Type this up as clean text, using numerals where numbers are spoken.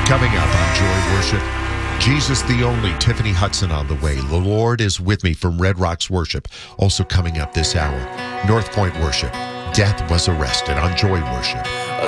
Coming up on Joy Worship, Jesus the Only, Tiffany Hudson on the way. The Lord is with me from Red Rocks Worship. Also coming up this hour, North Point Worship, Death Was Arrested on Joy Worship.